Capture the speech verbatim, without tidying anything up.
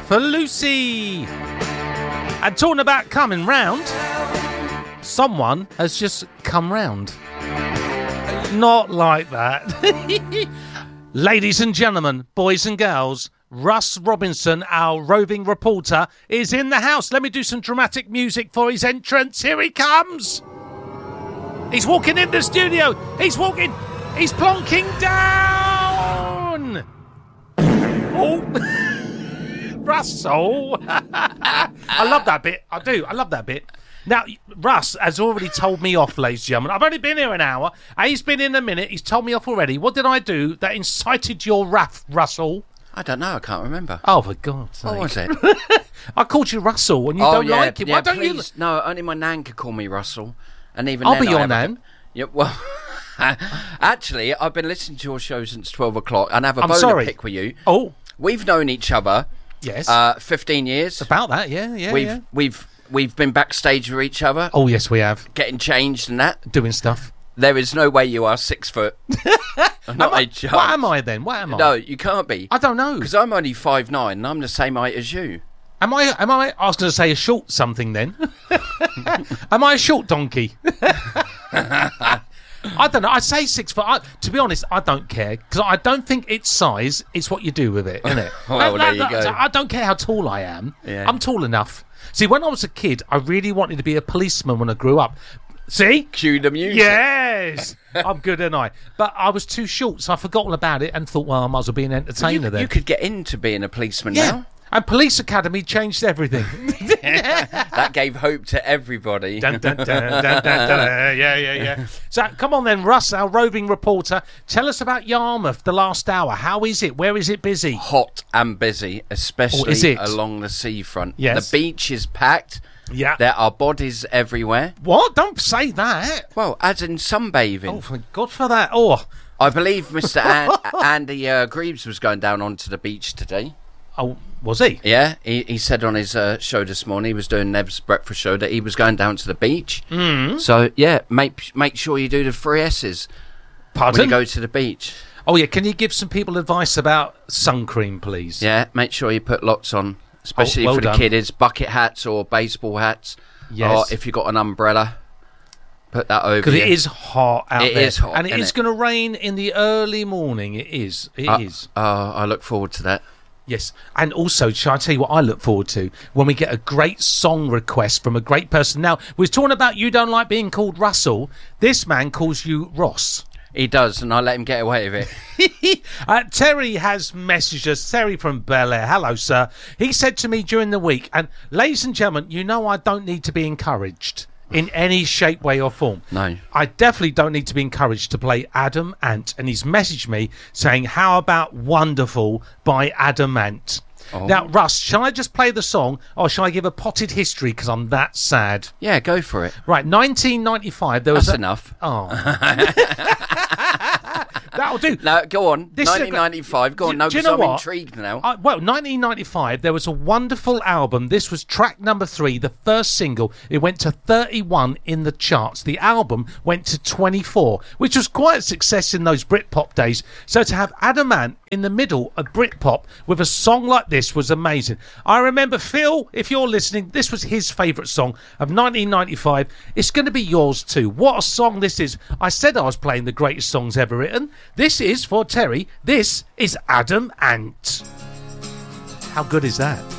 for Lucy. And talking about coming round, someone has just come round. Not like that. Ladies and gentlemen, boys and girls, Russ Robinson, our roving reporter, is in the house. Let me do some dramatic music for his entrance. Here he comes. He's walking in the studio. He's walking. He's plonking down. Oh, Russell. I love that bit. I do. I love that bit. Now, Russ has already told me off, ladies and gentlemen. I've only been here an hour. He's been in a minute. He's told me off already. What did I do that incited your wrath, Russell? I don't know. I can't remember. Oh, for God's sake. What was it? I called you Russell and you oh, don't yeah, like it. Yeah, Why don't please. you? No, only my nan could call me Russell. And even I'll then be your I nan. Yeah, well, actually, I've been listening to your show since twelve o'clock and I have a I'm bone sorry. to pick with you. Oh. We've known each other. Yes. Uh, fifteen years. About that, yeah, yeah, We've yeah. we've we've been backstage with each other. Oh, yes, we have. Getting changed and that. Doing stuff. There is no way you are six foot. Not I, a chance. what am I then? What am I? No, you can't be. I don't know. Because I'm only five nine and I'm the same height as you. Am I? Am I? I was going to say a short something then. Am I a short donkey? I don't know. I say six foot. I, to be honest, I don't care because I don't think it's size. It's what you do with it, isn't it? Well, there you go. I don't care how tall I am. Yeah. I'm tall enough. See, when I was a kid, I really wanted to be a policeman when I grew up. See? Cue the music. Yes. I'm good, aren't I? But I was too short, so I forgot all about it and thought, well, I might as well be an entertainer you, then. You could get into being a policeman yeah. now. And Police Academy changed everything. That gave hope to everybody. Dun, dun, dun, dun, dun, dun. Yeah, yeah, yeah. So, come on then, Russ, our roving reporter. Tell us about Yarmouth, the last hour. How is it? Where is it busy? Hot and busy, especially Oh, is it? along the seafront. Yes. The beach is packed. Yeah. There are bodies everywhere. What? Don't say that. Well, as in sunbathing. Oh, thank God for that. Oh, I believe Mister An- Andy uh, Greaves was going down onto the beach today. oh, was he? Yeah, he, he said on his uh, show this morning, he was doing Nev's breakfast show, that he was going down to the beach. Mm. So, yeah, make make sure you do the three S's Pardon? when you go to the beach. Oh, yeah. Can you give some people advice about sun cream, please? Yeah, make sure you put lots on, especially Oh, well for the done. kiddies, bucket hats or baseball hats. Yes. Or if you've got an umbrella, put that over Because you. it is hot out It there. is hot, and it isn't is it? going to rain in the early morning. It is. It Uh, is. Oh, I look forward to that. Yes, and also, shall I tell you what I look forward to? When we get a great song request from a great person. Now, we was talking about you don't like being called Russell. This man calls you Ross. He does, and I let him get away with it. uh, Terry has messaged us. Terry from Bel Air. Hello, sir. He said to me during the week, and ladies and gentlemen, you know I don't need to be encouraged in any shape, way or form. No. I definitely don't need to be encouraged to play Adam Ant. And he's messaged me saying, how about Wonderful by Adam Ant? Oh. Now, Russ, shall I just play the song or shall I give a potted history because I'm that sad? Yeah, go for it. Right, nineteen ninety-five, there was That's a... enough. Oh. That'll do. No, go on. This is a- nineteen ninety-five. Go on. Do- No, do you because know I'm what? intrigued now. I, well, nineteen ninety-five, there was a wonderful album. This was track number three, the first single. It went to thirty-one in the charts. The album went to twenty-four, which was quite a success in those Britpop days. So to have Adam Ant in the middle of Britpop with a song like this was amazing. I remember, Phil, if you're listening, this was his favourite song of nineteen ninety-five. It's going to be yours too. What a song this is. I said I was playing the greatest songs ever written. This is for Terry. This is Adam Ant. How good is that?